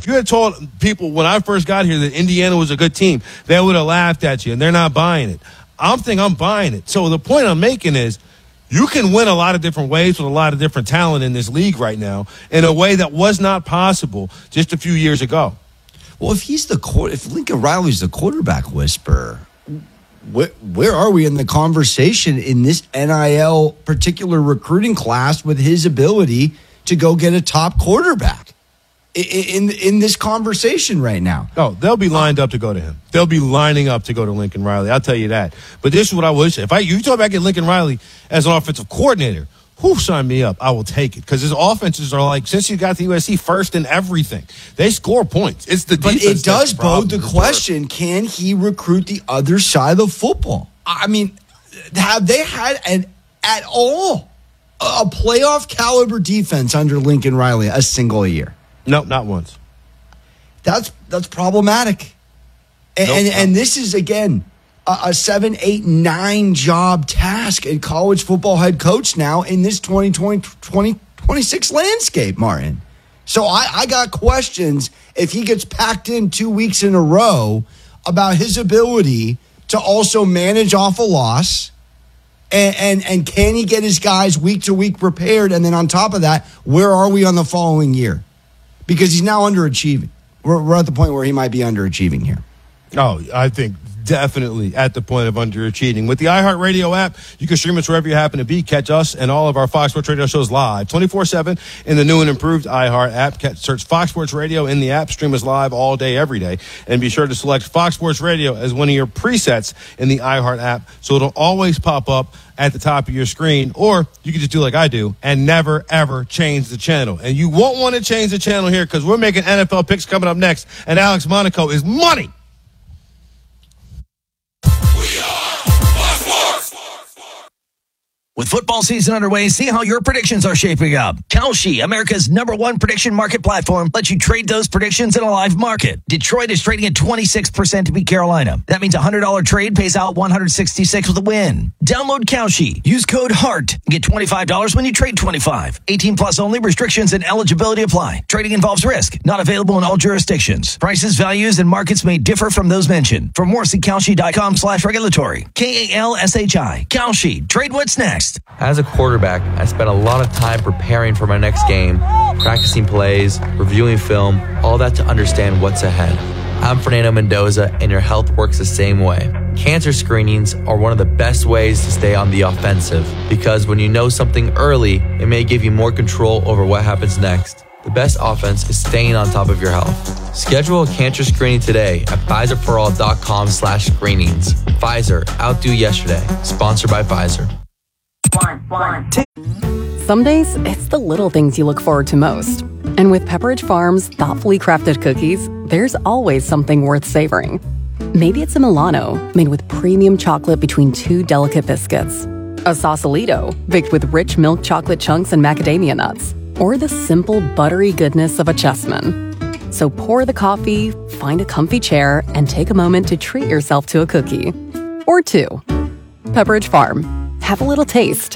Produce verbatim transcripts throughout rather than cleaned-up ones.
If you had told people when I first got here that Indiana was a good team, they would have laughed at you, and they're not buying it. I'm thinking I'm buying it. So the point I'm making is you can win a lot of different ways with a lot of different talent in this league right now in a way that was not possible just a few years ago. Well, if he's the if Lincoln Riley's the quarterback whisperer, where, where are we in the conversation in this N I L particular recruiting class with his ability to go get a top quarterback in in, in this conversation right now? Oh, they'll be lined up to go to him. They'll be lining up to go to Lincoln Riley. I'll tell you that. But this is what I would say. If I you talk about getting Lincoln Riley as an offensive coordinator, who sign me up? I will take it because his offenses are like, since he got to U S C, first in everything. They score points. It's the but defense. It does bode the question: can he recruit the other side of football? I mean, have they had an at all a playoff caliber defense under Lincoln Riley a single year? No, not once. That's that's problematic, and nope, and, no. and this is again. A seven, eight, nine job task at college football head coach now in this twenty twenty, twenty twenty-six landscape, Martin. So I, I got questions if he gets packed in two weeks in a row about his ability to also manage off a loss and, and, and can he get his guys week to week prepared? And then on top of that, where are we on the following year? Because he's now underachieving. We're, we're at the point where he might be underachieving here. Oh, I think definitely at the point of underachieving. With the iHeartRadio app, you can stream us wherever you happen to be. Catch us and all of our Fox Sports Radio shows live twenty-four seven in the new and improved iHeart app. Search Fox Sports Radio in the app. Stream us live all day, every day. And be sure to select Fox Sports Radio as one of your presets in the iHeart app so it'll always pop up at the top of your screen. Or you can just do like I do and never, ever change the channel. And you won't want to change the channel here because we're making N F L picks coming up next. And Alex Monaco is money. With football season underway, see how your predictions are shaping up. Kalshi, America's number one prediction market platform, lets you trade those predictions in a live market. Detroit is trading at twenty-six percent to beat Carolina. That means a one hundred dollars trade pays out one hundred sixty-six with a win. Download Kalshi. Use code HEART. Get twenty-five dollars when you trade twenty-five. eighteen plus only. Restrictions and eligibility apply. Trading involves risk. Not available in all jurisdictions. Prices, values, and markets may differ from those mentioned. For more, see Kalshi.com slash regulatory. K A L S H I. Kalshi. Trade what's next. As a quarterback, I spent a lot of time preparing for my next game, practicing plays, reviewing film, all that to understand what's ahead. I'm Fernando Mendoza, and your health works the same way. Cancer screenings are one of the best ways to stay on the offensive because when you know something early, it may give you more control over what happens next. The best offense is staying on top of your health. Schedule a cancer screening today at Pfizerforall.com slash screenings. Pfizer, outdo yesterday. Sponsored by Pfizer. One, one, two. Some days, it's the little things you look forward to most. And with Pepperidge Farm's thoughtfully crafted cookies, there's always something worth savoring. Maybe it's a Milano, made with premium chocolate between two delicate biscuits. A Sausalito, baked with rich milk chocolate chunks and macadamia nuts. Or the simple, buttery goodness of a Chessman. So pour the coffee, find a comfy chair, and take a moment to treat yourself to a cookie. Or two. Pepperidge Farm. Have a little taste.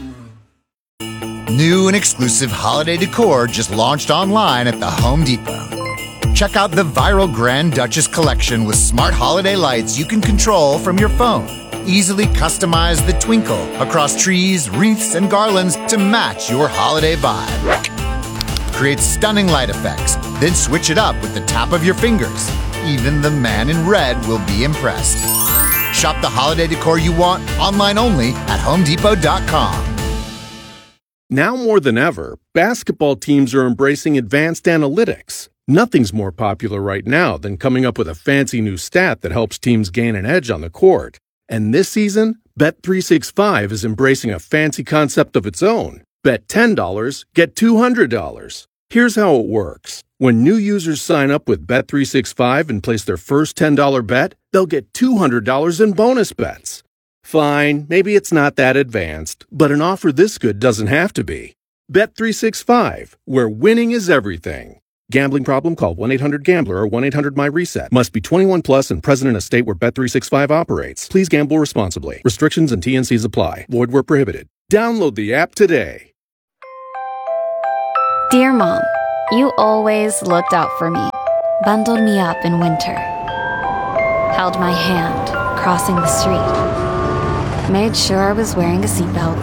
New and exclusive holiday decor just launched online at the Home Depot. Check out the viral Grand Duchess collection with smart holiday lights you can control from your phone. Easily customize the twinkle across trees, wreaths, and garlands to match your holiday vibe. Create stunning light effects, then switch it up with the tap of your fingers. Even the man in red will be impressed. Shop the holiday decor you want online only at home depot dot com. Now more than ever, basketball teams are embracing advanced analytics. Nothing's more popular right now than coming up with a fancy new stat that helps teams gain an edge on the court. And this season, Bet three sixty-five is embracing a fancy concept of its own. Bet ten dollars, get two hundred dollars. Here's how it works. When new users sign up with Bet three sixty-five and place their first ten dollars bet, they'll get two hundred dollars in bonus bets. Fine, maybe it's not that advanced, but an offer this good doesn't have to be. Bet three sixty-five, where winning is everything. Gambling problem? Call one eight hundred gambler or one eight hundred my reset. Must be twenty-one plus and present in a state where Bet three sixty-five operates. Please gamble responsibly. Restrictions and T N Cs apply. Void where prohibited. Download the app today. Dear Mom, You always looked out for me, bundled me up in winter, held my hand crossing the street, made sure I was wearing a seatbelt,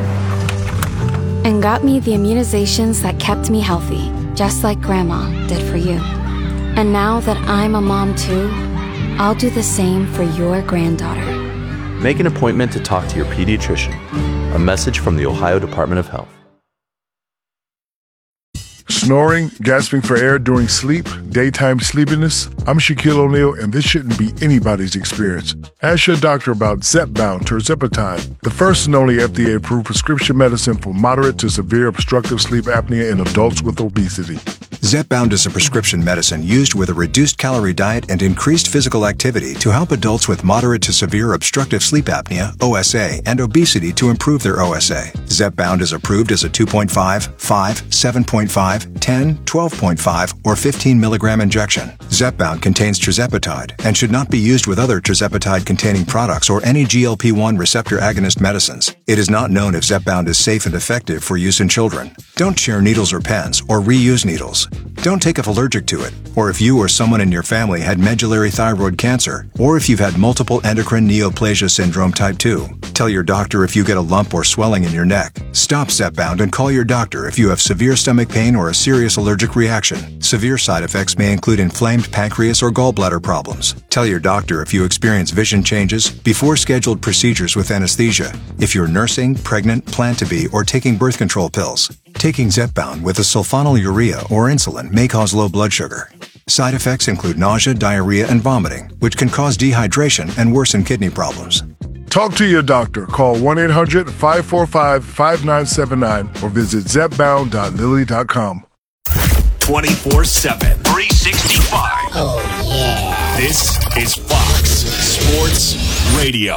and got me the immunizations that kept me healthy, just like Grandma did for you. And now that I'm a mom too, I'll do the same for your granddaughter. Make an appointment to talk to your pediatrician. A message from the Ohio Department of Health. Snoring, gasping for air during sleep, daytime sleepiness. I'm Shaquille O'Neal, and this shouldn't be anybody's experience. Ask your doctor about Zepbound tirzepatide, the first and only F D A-approved prescription medicine for moderate to severe obstructive sleep apnea in adults with obesity. Zepbound is a prescription medicine used with a reduced calorie diet and increased physical activity to help adults with moderate to severe obstructive sleep apnea, O S A, and obesity to improve their O S A. Zepbound is approved as a two point five, five, seven point five, ten, twelve point five, or fifteen milligram injection. Zepbound contains tirzepatide and should not be used with other tirzepatide-containing products or any G L P one receptor agonist medicines. It is not known if Zepbound is safe and effective for use in children. Don't share needles or pens or reuse needles. Don't take if allergic to it, or if you or someone in your family had medullary thyroid cancer, or if you've had multiple endocrine neoplasia syndrome type two. Tell your doctor if you get a lump or swelling in your neck. Stop Zepbound and call your doctor if you have severe stomach pain or a serious allergic reaction. Severe side effects may include inflamed pancreas or gallbladder problems. Tell your doctor if you experience vision changes before scheduled procedures with anesthesia, if you're nursing, pregnant, plan to be, or taking birth control pills. Taking Zepbound with a sulfonylurea or insulin may cause low blood sugar. Side effects include nausea, diarrhea, and vomiting, which can cause dehydration and worsen kidney problems. Talk to your doctor. Call one eight hundred, five four five, five nine seven nine or visit zepbound dot lilly dot com. twenty-four seven, three sixty-five. Oh, yeah. This is Fox Sports Radio.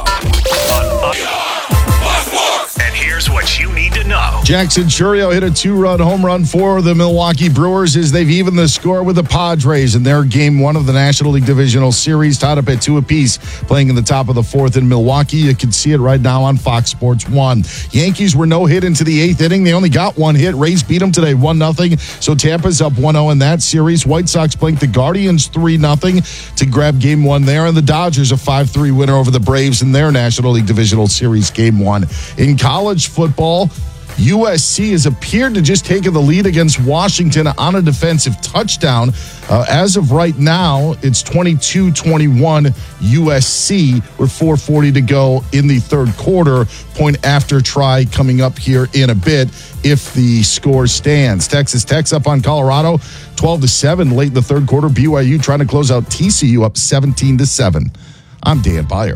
On Fox Sports. And here's what you need to know. Jackson Chourio hit a two-run home run for the Milwaukee Brewers as they've evened the score with the Padres in their game one of the National League Divisional Series, tied up at two apiece, playing in the top of the fourth in Milwaukee. You can see it right now on Fox Sports one. Yankees were no hit into the eighth inning. They only got one hit. Rays beat them today one nothing, so Tampa's up one oh in that series. White Sox blanked the Guardians three nothing to grab game one there, and the Dodgers a five three winner over the Braves in their National League Divisional Series game one. In college football, U S C has appeared to just take the lead against Washington on a defensive touchdown. Uh, as of right now, it's twenty-two twenty-one U S C with four forty to go in the third quarter. Point after try coming up here in a bit if the score stands. Texas Tech's up on Colorado twelve to seven late in the third quarter. B Y U trying to close out T C U up seventeen to seven. I'm Dan Beyer.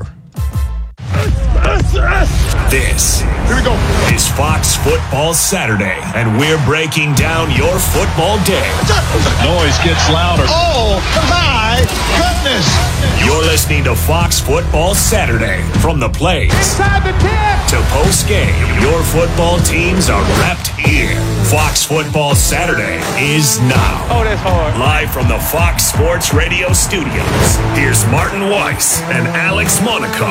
This Here we go. is Fox Football Saturday, and we're breaking down your football day. Noise gets louder. Oh, my goodness. You're listening to Fox Football Saturday. From the plays Inside the ten. to post-game, your football teams are wrapped here. Fox Football Saturday is now. Oh, that's hard. Live from the Fox Sports Radio studios, here's Martin Weiss and Alex Monaco.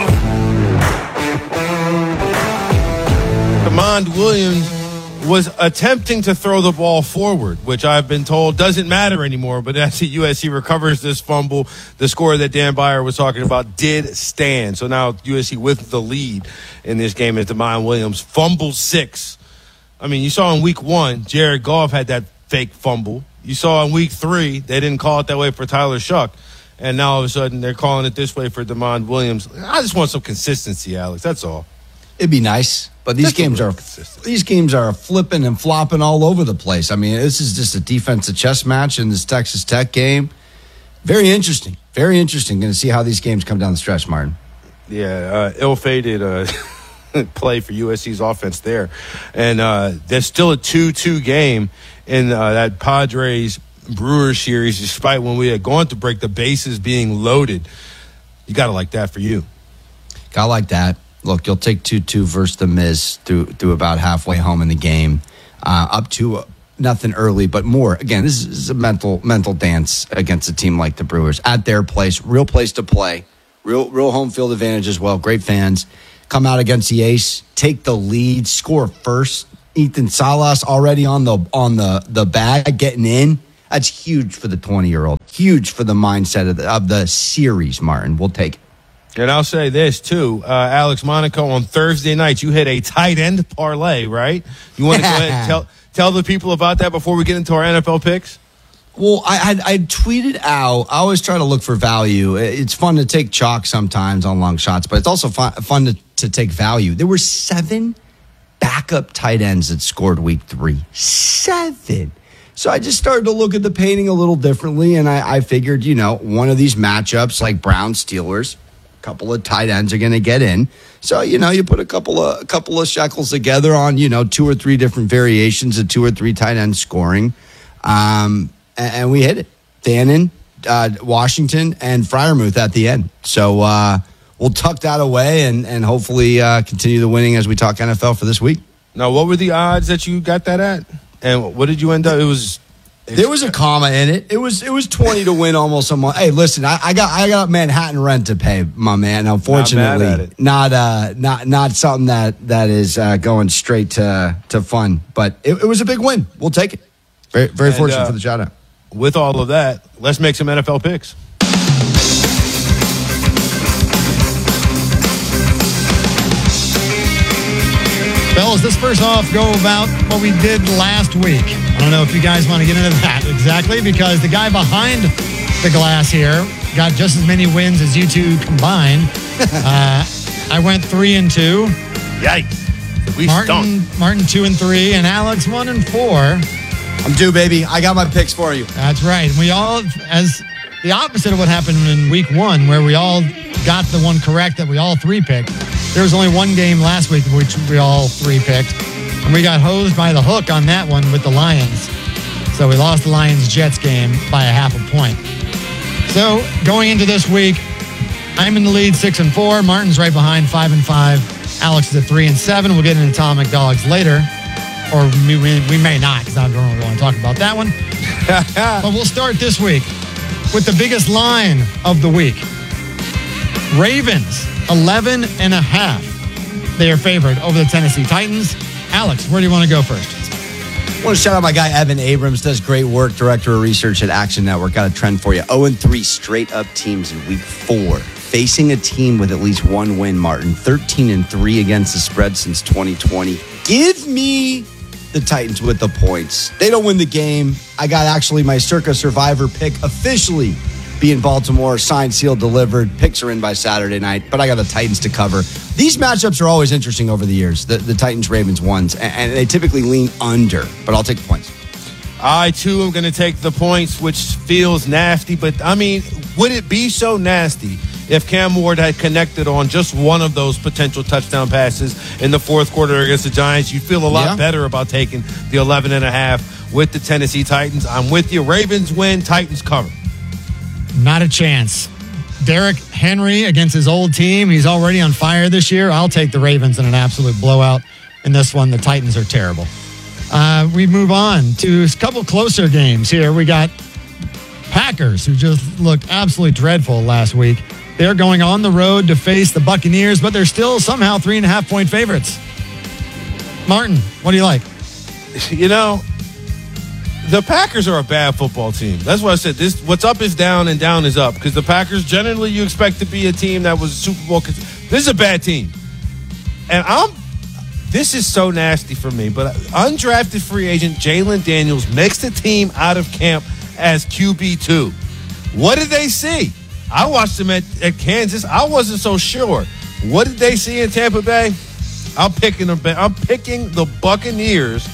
DeMond Williams was attempting to throw the ball forward, which I've been told doesn't matter anymore. But as U S C recovers this fumble, the score that Dan Beyer was talking about did stand. So now U S C with the lead in this game is DeMond Williams. Fumble six. I mean, you saw in week one, Jared Goff had that fake fumble. You saw in week three, they didn't call it that way for Tyler Shuck. And now all of a sudden they're calling it this way for DeMond Williams. I just want some consistency, Alex. That's all. It'd be nice, but these Just games are these games are flipping and flopping all over the place. I mean, this is just a defensive chess match in this Texas Tech game. Very interesting. Very interesting. Going to see how these games come down the stretch, Martin. Yeah, uh, ill-fated uh, play for U S C's offense there. And uh, there's still a two two game in uh, that Padres-Brewers series, despite when we had gone to break, the bases being loaded. You got to like that for you. Got to like that. Look, you'll take two two versus the Miz through, through about halfway home in the game. Uh, up to uh, nothing early, but more. Again, this is a mental mental dance against a team like the Brewers. At their place, real place to play. Real, real home field advantage as well. Great fans. Come out against the Ace, take the lead, score first Ethan Salas already on the on the, the bag, getting in. That's huge for the twenty-year-old. Huge for the mindset of the, of the series, Martin. We'll take it. And I'll say this, too. Uh, Alex Monaco, on Thursday night, you hit a tight end parlay, right? You want to go ahead and tell, tell the people about that before we get into our N F L picks? Well, I, I I tweeted out. I always try to look for value. It's fun to take chalk sometimes on long shots, but it's also fun, fun to, to take value. There were seven backup tight ends that scored week three. Seven. So I just started to look at the painting a little differently, and I, I figured, you know, one of these matchups like Browns Steelers, a couple of tight ends are going to get in. So, you know, you put a couple of a couple of shekels together on, you know, two or three different variations of two or three tight ends scoring. Um And we hit it. Dannon, uh, Washington, and Freiermuth at the end. So uh, we'll tuck that away and, and hopefully uh, continue the winning as we talk N F L for this week. Now, what were the odds that you got that at? And what did you end up? It was there was a comma in it. It was it was twenty to win almost a month. Hey, listen, I, I got I got Manhattan rent to pay, my man. Unfortunately, not not uh not not something that that is uh, going straight to to fun. But it, it was a big win. We'll take it. Very very And, fortunate uh, for the shout out. With all of that, let's make some N F L picks. Fellas, let's first off go about what we did last week. I don't know if you guys want to get into that exactly, because the guy behind the glass here got just as many wins as you two combined. uh, I went three and two. Yikes. We Martin, stunk. Martin two and three, and Alex one and four. I'm due, baby. I got my picks for you. That's right. We all, as the opposite of what happened in week one, where we all got the one correct that we all three picked. There was only one game last week which we all three picked, and we got hosed by the hook on that one with the Lions. So we lost the Lions-Jets game by a half a point. So going into this week, I'm in the lead, six and four. Martin's right behind, five and five. Alex is at three and seven. We'll get into Atomic Dogs later. Or we, we may not, because I don't really want to talk about that one. But we'll start this week with the biggest line of the week. Ravens, eleven and a half. They are favored over the Tennessee Titans. Alex, where do you want to go first? I want to shout out my guy, Evan Abrams. Does great work, director of research at Action Network. Got a trend for you. oh and three straight up teams in week four. Facing a team with at least one win, Martin. thirteen and three against the spread since twenty twenty. Give me the Titans with the points. They don't win the game. I got actually my Circa Survivor pick officially be in Baltimore, signed, sealed, delivered. Picks are in by Saturday night, but I got the Titans to cover. These matchups are always interesting over the years, the, the Titans-Ravens ones, and, and they typically lean under, but I'll take the points. I, too, am going to take the points, which feels nasty, but, I mean, would it be so nasty if Cam Ward had connected on just one of those potential touchdown passes in the fourth quarter against the Giants? You'd feel a lot Yeah. better about taking the eleven and a half with the Tennessee Titans. I'm with you. Ravens win, Titans cover. Not a chance. Derrick Henry against his old team. He's already on fire this year. I'll take the Ravens in an absolute blowout. In this one, the Titans are terrible. Uh, we move on to a couple closer games here. We got Packers, who just looked absolutely dreadful last week. They're going on the road to face the Buccaneers, but they're still somehow three and a half point favorites. Martin, what do you like? You know, the Packers are a bad football team. That's why I said this. What's up is down and down is up, because the Packers generally you expect to be a team that was Super Bowl. This is a bad team, and I'm. This is so nasty for me, but undrafted free agent Jalen Daniels makes the team out of camp as Q B two. What did they see? I watched them at, at Kansas. I wasn't so sure. What did they see in Tampa Bay? I'm picking them. I'm picking the Buccaneers.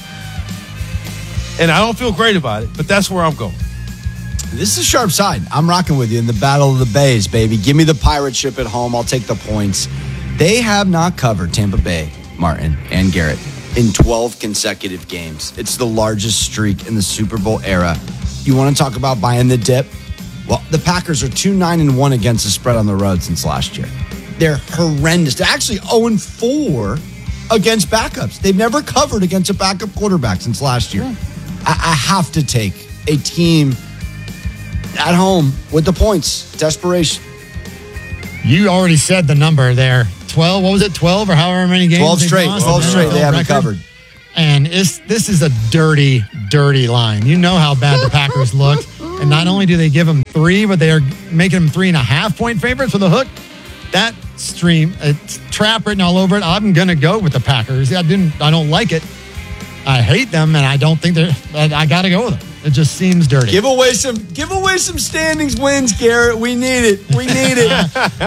And I don't feel great about it, but that's where I'm going. This is a sharp side. I'm rocking with you in the Battle of the Bays, baby. Give me the pirate ship at home. I'll take the points. They have not covered Tampa Bay, Martin, and Garrett in twelve consecutive games. It's the largest streak in the Super Bowl era. You want to talk about buying the dip? Well, the Packers are two nine and one against the spread on the road since last year. They're horrendous. They're actually oh and four against backups. They've never covered against a backup quarterback since last year. I, I have to take a team at home with the points. Desperation. You already said the number there. twelve, what was it, twelve or however many games? twelve they've straight. lost? twelve straight. They haven't Record? covered. And it's, this is a dirty, dirty line. You know how bad the Packers looked. And not only do they give them three, but they are making them three and a half point favorites for the hook. That stream, it's trap written all over it. I'm going to go with the Packers. I didn't. I don't like it. I hate them, and I don't think they're. I got to go with them. It just seems dirty. Give away some. Give away some standings wins, Garrett. We need it. We need it.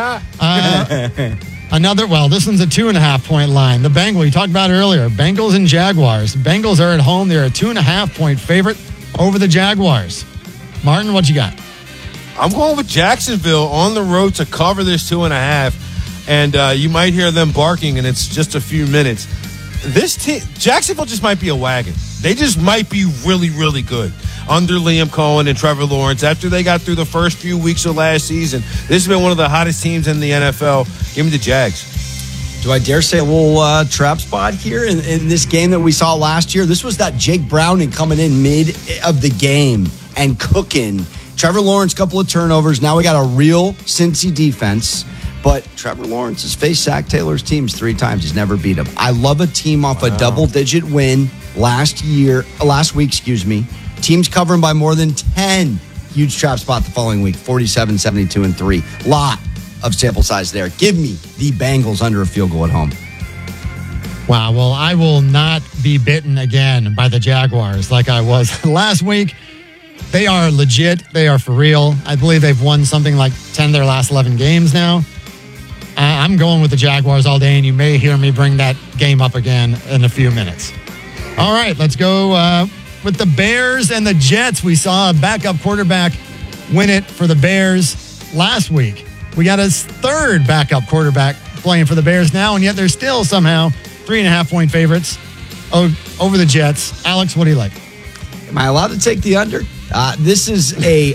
uh, another. Well, this one's a two and a half point line. The Bengals you talked about earlier. Bengals and Jaguars. Bengals are at home. They're a two and a half point favorite over the Jaguars. Martin, what you got? I'm going with Jacksonville on the road to cover this two and a half. And uh, you might hear them barking, and it's just a few minutes. This team, Jacksonville just might be a wagon. They just might be really, really good under Liam Cohen and Trevor Lawrence. After they got through the first few weeks of last season, this has been one of the hottest teams in the N F L. Give me the Jags. Do I dare say a little uh, trap spot here in, in this game that we saw last year? This was that Jake Browning coming in mid of the game and cooking. Trevor Lawrence, couple of turnovers. Now we got a real Cincy defense. But Trevor Lawrence has faced Zach Taylor's teams three times. He's never beat them. I love a team off wow. a double-digit win last year, last week, excuse me. Teams covering by more than ten. Huge trap spot the following week, forty-seven, seventy-two, and three. Lot of sample size there. Give me the Bengals under a field goal at home. Wow, well, I will not be bitten again by the Jaguars like I was last week. They are legit. They are for real. I believe they've won something like ten of their last eleven games now. I'm going with the Jaguars all day, and you may hear me bring that game up again in a few minutes. All right, let's go uh, with the Bears and the Jets. We saw a backup quarterback win it for the Bears last week. We got a third backup quarterback playing for the Bears now, and yet they're still somehow three and a half point favorites over the Jets. Alex, what do you like? Am I allowed to take the under? Uh, this is a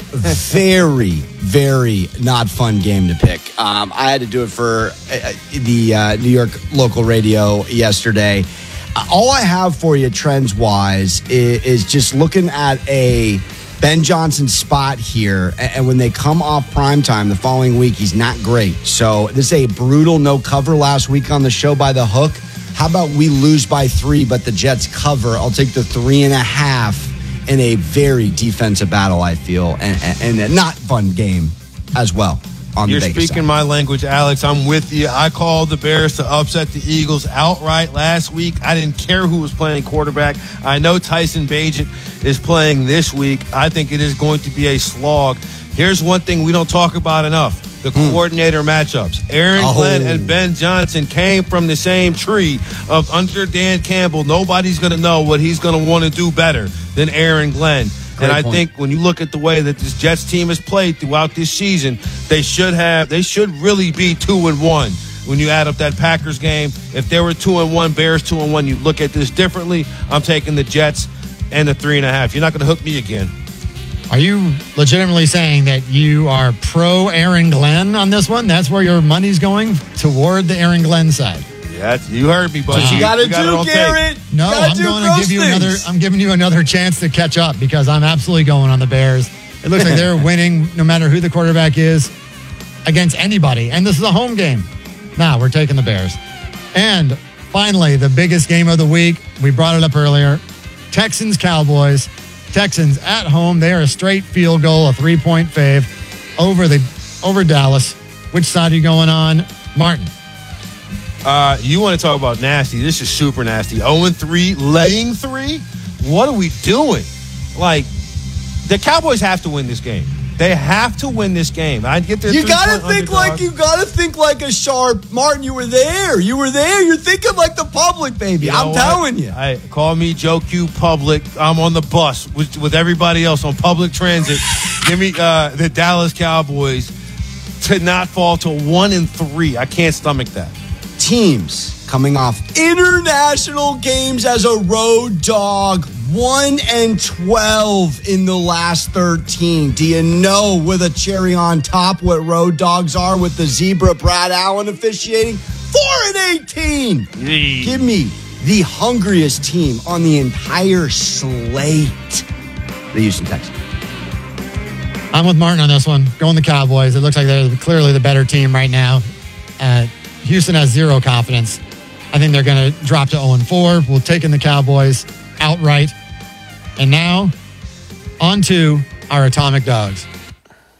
very, very not fun game to pick. Um, I had to do it for uh, the uh, New York local radio yesterday. Uh, all I have for you trends-wise is, is just looking at a Ben Johnson spot here. And, and when they come off primetime the following week, he's not great. So this is a brutal no cover last week on the show by the hook. How about we lose by three, but the Jets cover? I'll take the three and a half. In a very defensive battle, I feel, and, and, and a not fun game as well on You're the Vegas speaking side. my language, Alex. I'm with you. I called the Bears to upset the Eagles outright last week. I didn't care who was playing quarterback. I know Tyson Bagent is playing this week. I think it is going to be a slog. Here's one thing we don't talk about enough. The mm. coordinator matchups. Aaron oh. Glenn and Ben Johnson came from the same tree of under Dan Campbell. Nobody's going to know what he's going to want to do better than Aaron Glenn. Great and I point. think when you look at the way that this Jets team has played throughout this season, they should have, they should really be two and one. When you add up that Packers game, if they were two and one, Bears two and one, you look at this differently. I'm taking the Jets and the three and a half. You're not going to hook me again. Are you legitimately saying that you are pro Aaron Glenn on this one? That's where your money's going, toward the Aaron Glenn side. Yeah, you heard me, buddy. What you got to do, Garrett? No, I'm going to give you things. another. I'm giving you another chance to catch up because I'm absolutely going on the Bears. It looks like they're winning no matter who the quarterback is against anybody, and this is a home game. Now we're taking the Bears. And finally, the biggest game of the week. We brought it up earlier. Texans Cowboys. Texans at home. They are a straight field goal, a three-point fave over the over Dallas. Which side are you going on, Martin? Uh, you want to talk about nasty. This is super nasty. oh and three, laying three? What are we doing? Like, the Cowboys have to win this game. They have to win this game. I get their You gotta think like you gotta think like a sharp Martin. You were there. You were there. You're thinking like the public, baby. You know I'm what? telling you. I call me Joe Q Public. I'm on the bus with, with everybody else on public transit. Give me uh, the Dallas Cowboys to not fall to one and three. I can't stomach that. Teams coming off international games as a road dog. one and twelve in the last thirteen. Do you know, with a cherry on top, what road dogs are with the zebra Brad Allen officiating? four and eighteen. Yee. Give me the hungriest team on the entire slate. The Houston Texans. I'm with Martin on this one. Going the Cowboys. It looks like they're clearly the better team right now. Uh, Houston has zero confidence. I think they're going to drop to oh and four. We'll take in the Cowboys outright. And now, on to our Atomic Dogs.